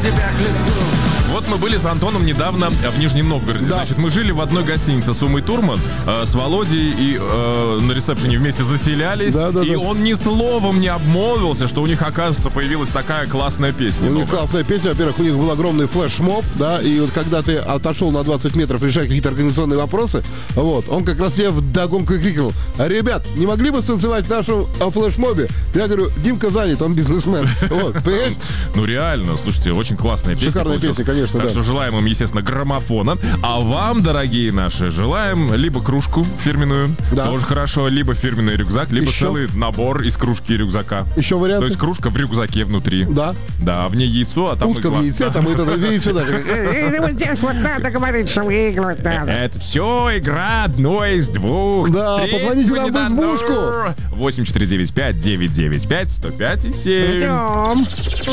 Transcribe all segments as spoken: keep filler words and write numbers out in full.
тебя к лицу. Вот мы были с Антоном недавно в Нижнем Новгороде. Да. Значит, мы жили в одной гостинице с Умой Турман, э, с Володей, и э, на ресепшене вместе заселялись. Да, да, и да. он ни словом не обмолвился, что у них, оказывается, появилась такая классная песня. У них новая. классная песня. Во-первых, у них был огромный флешмоб, да, и вот когда ты отошел на двадцать метров, решая какие-то организационные вопросы, вот, он как раз тебе вдогонку и крикнул: ребят, не могли бы станцевать в нашем а, флешмобе? Я говорю, Димка занят, он бизнесмен. Вот, понимаешь? Ну реально, слушайте, очень классная песня. Шикарная получилась. песня, конечно, Так да. что желаем им, естественно, граммофона. А вам, дорогие наши, желаем либо кружку фирменную, Да. тоже хорошо, либо фирменный рюкзак, либо Еще? целый набор из кружки и рюкзака. Еще варианты? То есть кружка в рюкзаке внутри. Да. Да, в ней яйцо, а там Утка игла. в яйце, там и это, и все даже. И вот здесь вот надо говорить, что выигрывать надо. Это все игра одной из двух. Да, Третью позвоните нам не в дано. избушку. восемь четыре девять пять девять девять пять сто пять и семь. Идем.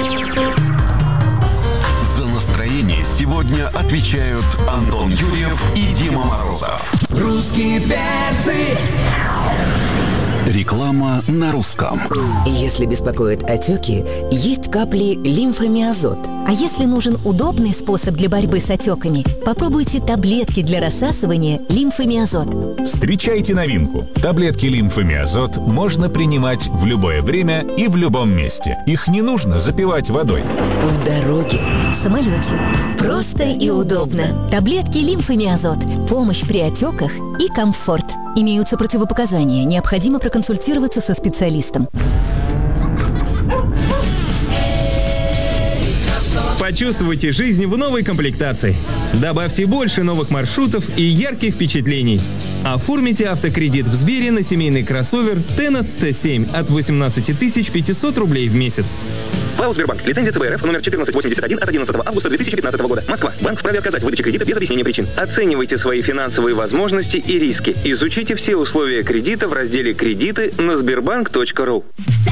За настроение сегодня отвечают Антон Юрьев и Дима Морозов. Русские перцы. Реклама на русском. Если беспокоят отеки, есть капли лимфомиазот. А если нужен удобный способ для борьбы с отеками, попробуйте таблетки для рассасывания лимфомиазот. Встречайте новинку. Таблетки лимфомиазот можно принимать в любое время и в любом месте. Их не нужно запивать водой. В дороге. В самолете. Просто и удобно. Таблетки лимфомиазот. Помощь при отеках и комфорт. Имеются противопоказания. Необходимо проконсультироваться со специалистом. Почувствуйте жизнь в новой комплектации. Добавьте больше новых маршрутов и ярких впечатлений. Оформите автокредит в Сбере на семейный кроссовер Tennet Т семь от восемнадцать тысяч пятьсот рублей в месяц. ПАО «Сбербанк». Лицензия Ц Б Р Ф номер четырнадцать восемьдесят один от одиннадцатого августа две тысячи пятнадцатого года. Москва. Банк вправе отказать в выдаче кредита без объяснения причин. Оценивайте свои финансовые возможности и риски. Изучите все условия кредита в разделе «Кредиты» на сбербанк точка ру.